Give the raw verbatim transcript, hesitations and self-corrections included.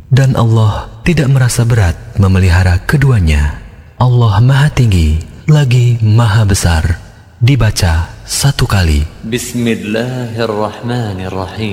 dan Allah tidak merasa berat memelihara keduanya. Allah Maha Tinggi lagi Maha Besar. Dibaca satu kali. Bismillahirrahmanirrahim.